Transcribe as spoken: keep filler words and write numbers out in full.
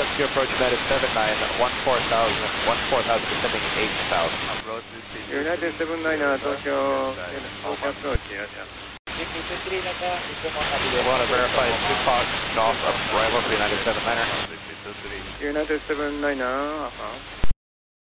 That's your approach United seven nine, one four thousand, one four thousand descending eight thousand. United seven nine, Tokyo, Tokyo approach, yes, yes. I want to verify two clock north of arrival for United seven niner. United seven nine, uh-huh.